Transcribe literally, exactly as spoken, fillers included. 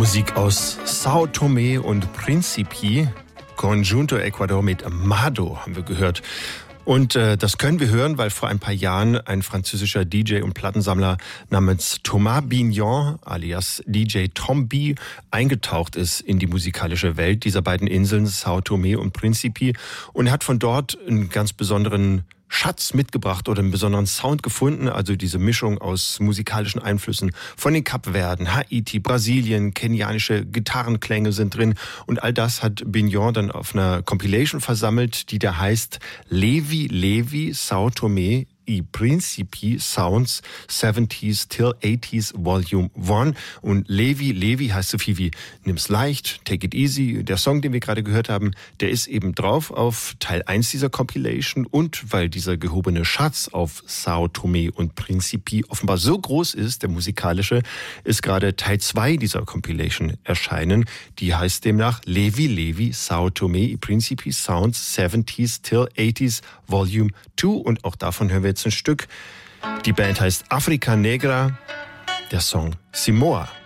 Musik aus Sao Tomé und Principe, Conjunto Ecuador mit Mado haben wir gehört. Und äh, das können wir hören, weil vor ein paar Jahren ein französischer D J und Plattensammler namens Thomas Bignon, alias D J Tom B, eingetaucht ist in die musikalische Welt dieser beiden Inseln, Sao Tomé und Principe. Und er hat von dort einen ganz besonderen Schatz mitgebracht oder einen besonderen Sound gefunden, also diese Mischung aus musikalischen Einflüssen von den Kapverden, Haiti, Brasilien, kenianische Gitarrenklänge sind drin und all das hat Bignon dann auf einer Compilation versammelt, die da heißt Levi Levi Sao Tomé y Principe Sounds seventies till eighties Volume eins. Und Levi, Levi heißt so viel wie nimm's leicht, take it easy. Der Song, den wir gerade gehört haben, der ist eben drauf auf Teil eins dieser Compilation. Und weil dieser gehobene Schatz auf Sao Tomé und Principe offenbar so groß ist, der musikalische, ist gerade Teil zwei dieser Compilation erschienen. Die heißt demnach Levi, Levi Sao Tomé y Principe Sounds seventies till eighties Volume zwei. Und auch davon hören wir jetzt ein Stück. Die Band heißt Africa Negra, der Song Simoa.